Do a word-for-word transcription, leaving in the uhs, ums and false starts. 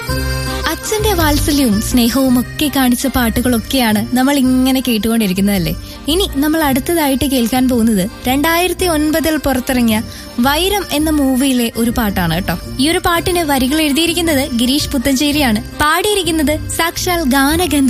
അച്ഛന്റെ വാത്സല്യവും സ്നേഹവും ഒക്കെ കാണിച്ച പാട്ടുകളൊക്കെയാണ് നമ്മൾ ഇങ്ങനെ കേട്ടുകൊണ്ടിരിക്കുന്നതല്ലേ. ഇനി നമ്മൾ അടുത്തതായിട്ട് കേൾക്കാൻ പോകുന്നത് രണ്ടായിരത്തി ഒൻപതിൽ പുറത്തിറങ്ങിയ വൈരം എന്ന മൂവിയിലെ ഒരു പാട്ടാണ് കേട്ടോ. ഈ ഒരു പാട്ടിന് വരികൾ എഴുതിയിരിക്കുന്നത് ഗിരീഷ് പുത്തഞ്ചേരിയാണ്. പാടിയിരിക്കുന്നത് സാക്ഷാൽ ഗാനഗന്ധ